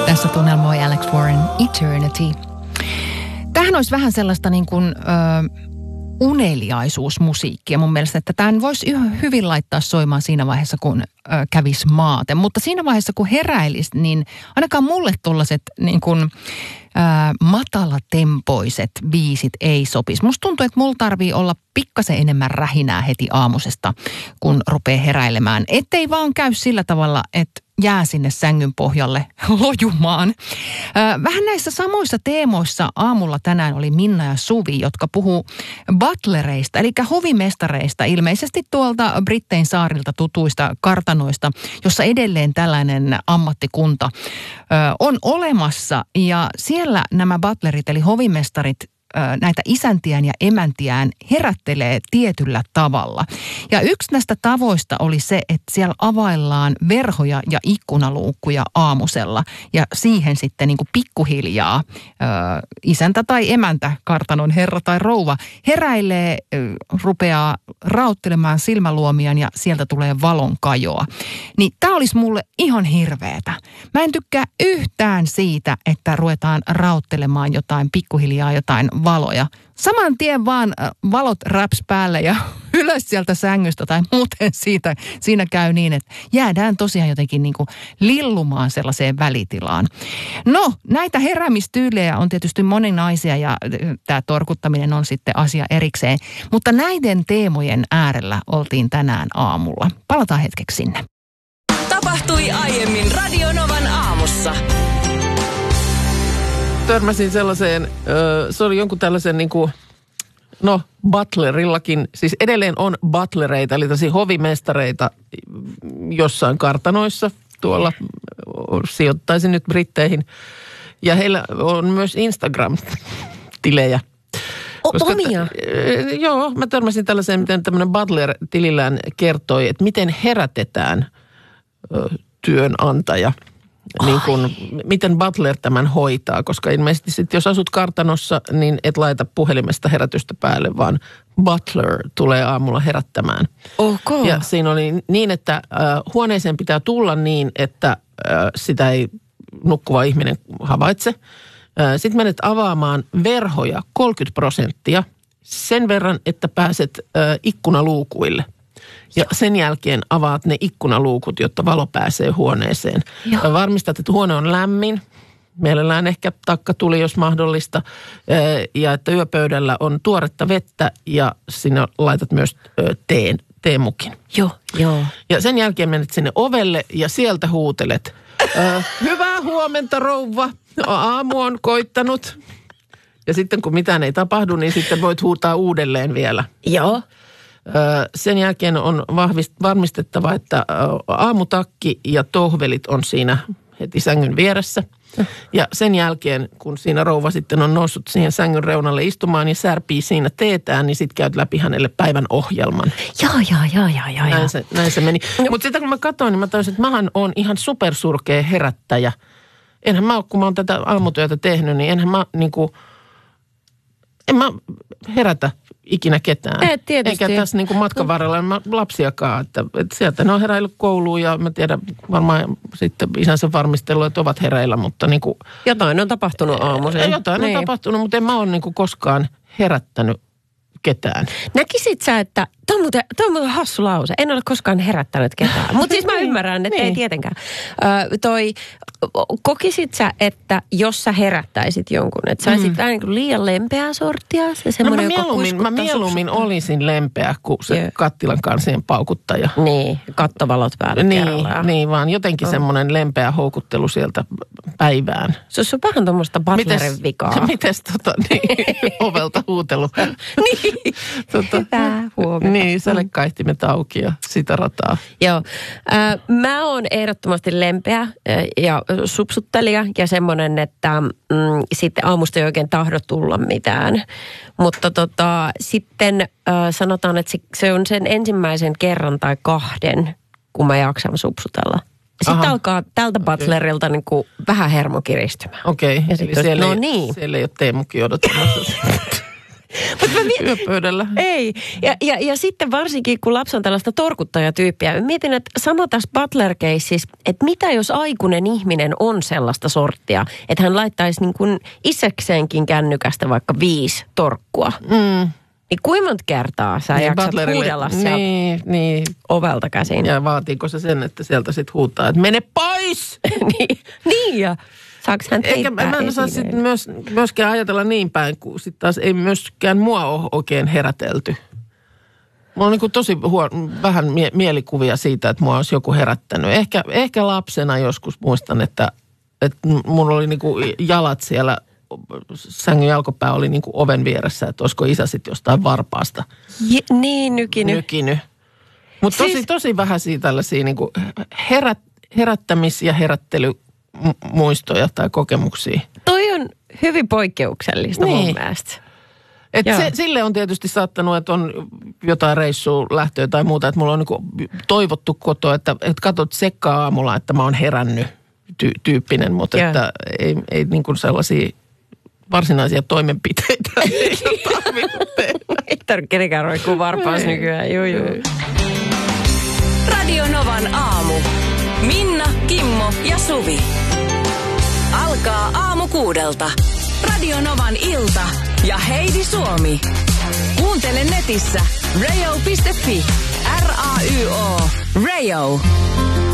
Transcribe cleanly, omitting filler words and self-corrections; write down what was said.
Tässä tunnelmoi Alex Warren, Eternity. Tämähän olisi vähän sellaista niin kuin uneliaisuusmusiikkia mun mielestä, että tämän voisi hyvin laittaa soimaan siinä vaiheessa, kun kävisi maate. Mutta siinä vaiheessa, kun heräilisi, niin ainakaan mulle tuollaiset niin kuin matalatempoiset biisit ei sopisi. Musta tuntuu, että mulla tarvii olla pikkasen enemmän rähinää heti aamusesta, kun rupeaa heräilemään. Ettei vaan käy sillä tavalla, että jää sinne sängyn pohjalle lojumaan. Vähän näissä samoissa teemoissa aamulla tänään oli Minna ja Suvi, jotka puhuu butlereista, eli hovimestareista, ilmeisesti tuolta Brittein saarilta tutuista kartanoista, jossa edelleen tällainen ammattikunta on olemassa. Ja siellä nämä butlerit, eli hovimestarit, näitä isäntiään ja emäntiään herättelee tietyllä tavalla. Ja yksi näistä tavoista oli se, että siellä availlaan verhoja ja ikkunaluukkuja aamusella. Ja siihen sitten niin kuin pikkuhiljaa isäntä tai emäntä, kartanon herra tai rouva, heräilee, rupeaa rauttelemaan silmäluomiaan ja sieltä tulee valon kajoa. Niin tämä olisi mulle ihan hirveetä. Mä en tykkää yhtään siitä, että ruvetaan rauttelemaan jotain pikkuhiljaa jotain valoja. Saman tien vaan valot raps päälle ja ylös sieltä sängystä tai muuten siinä käy niin, että jäädään tosiaan jotenkin niin kuin lillumaan sellaiseen välitilaan. No, näitä heräämistyylejä on tietysti moninaisia ja tämä torkuttaminen on sitten asia erikseen. Mutta näiden teemojen äärellä oltiin tänään aamulla. Palataan hetkeksi sinne. Tapahtui aiemmin Radio Novan aamussa. Törmäsin sellaiseen, se oli jonkun tällaisen niin kuin, no butlerillakin, siis edelleen on butlereita, eli tällaisia hovimestareita jossain kartanoissa, tuolla sijoittaisin nyt Britteihin. Ja heillä on myös Instagram-tilejä. Omia? Joo, mä törmäsin tällaiseen, miten tämmöinen butler tilillään kertoi, että miten herätetään työnantaja. Niin kuin, miten butler tämän hoitaa, koska ilmeisesti sitten jos asut kartanossa, niin et laita puhelimesta herätystä päälle, vaan butler tulee aamulla herättämään. Okay. Ja siinä oli niin, että huoneeseen pitää tulla niin, että sitä ei nukkuva ihminen havaitse. Sitten menet avaamaan verhoja 30%, sen verran, että pääset ikkunaluukuille. Ja sen jälkeen avaat ne ikkunaluukut, jotta valo pääsee huoneeseen. Ja varmistat, että huone on lämmin. Mielellään ehkä takkatuli, jos mahdollista. Ja että yöpöydällä on tuoretta vettä ja sinä laitat myös teemukin. Joo. Ja sen jälkeen menet sinne ovelle ja sieltä huutelet. Hyvää huomenta, rouva. Aamu on koittanut. Ja sitten kun mitään ei tapahdu, niin sitten voit huutaa uudelleen vielä. Joo. Sen jälkeen on varmistettava, että aamutakki ja tohvelit on siinä heti sängyn vieressä. Ja sen jälkeen, kun siinä rouva sitten on noussut siihen sängyn reunalle istumaan ja särpii siinä teetään, niin sitten käyt läpi hänelle päivän ohjelman. Joo. Näin se meni. Mutta sitten kun mä katsoin, niin mä tajusin, että mähän on ihan supersurkea herättäjä. Enhän mä, kun mä oon tätä aamutyötä tehnyt, niin enhän mä niinku, en mä herätä ikinä ketään. Tietysti. Eikä tässä niin kuin matkan varrella lapsiakaan. Että sieltä ne on heräillyt kouluun ja mä tiedän varmaan sitten isänsä varmistellut, että ovat hereillä, mutta niin kuin... Jotain on tapahtunut aamuisin. Jotain on tapahtunut, mutta en mä ole niin kuin koskaan herättänyt ketään. Näkisit sä, että Tämä on muuten hassu lause. En ole koskaan herättänyt ketään. Mutta siis mä ymmärrän, että ei tietenkään. Kokisit sä, että jos sä herättäisit jonkun, että sä olisit vähän niin kuin liian lempeää sorttia? Mä mieluummin olisin lempeä kuin se kattilan kansien paukuttaja. Niin, kattovalot päälle kerrallaan. Niin, vaan jotenkin semmoinen lempeä houkuttelu sieltä päivään. Se on vähän tuommoista butlerin vikaa. Mites ovelta huutelu? Niin, hyvää huomenta. Niin, sälekkaihtimet auki ja sitä rataa. Joo. Mä oon ehdottomasti lempeä ja supsuttelija ja semmoinen, että sitten aamusta ei oikein tahdo tulla mitään. Mutta sitten sanotaan, että se on sen ensimmäisen kerran tai kahden, kun mä jaksan supsutella. Sitten alkaa tältä butlerilta niin kuin vähän hermo kiristymään. Okei. Ja sitten siellä ei ole Teemukin odottamassa. Yöpöydällä. Ei. Ja sitten varsinkin, kun lapsi on tällaista torkuttajatyyppiä, mietin, että sama tässä Butler-keississä, että mitä jos aikuinen ihminen on sellaista sorttia, että hän laittaisi niin kuin itsekseenkin kännykästä vaikka 5 torkkua. Niin kuinka monta kertaa sä jaksat huudella niin. ovelta käsin? Ja vaatiiko se sen, että sieltä sitten huutaa, että mene pois! niin ja saako hän eikä mä en osaa sitten myöskään ajatella niin päin, kun sitten taas ei myöskään mua ole oikein herätelty. Mulla on niin kuin tosi vähän mielikuvia siitä, että mua olisi joku herättänyt. Ehkä lapsena joskus muistan, että mulla oli niin kuin jalat siellä, sängyn jalkopää oli niin kuin oven vieressä, että olisiko isä sitten jostain varpaasta nykinyt. Mutta tosi vähäisiä tällaisia niin kuin herättämis- ja herättelymuistoja tai kokemuksia. Toi on hyvin poikkeuksellista mun mielestä. Sille on tietysti saattanut, että on jotain reissua lähtöä tai muuta, että mulla on niin toivottu kotoa, että katsot sekkaa aamulla, että mä oon herännyt tyyppinen, mutta että ei niin kuin sellaisia varsinaisia toimenpiteitä ei ole tarvinnut tehdä. Ei tarvitse kenenkään roikkuu varpaas nykyään, juu. Radio Novan aamu. Minna, Kimmo ja Suvi. Alkaa aamu 6:00. Radio Novan ilta ja Heidi Suomi. Kuuntele netissä radio.fi. RAYO. Radio.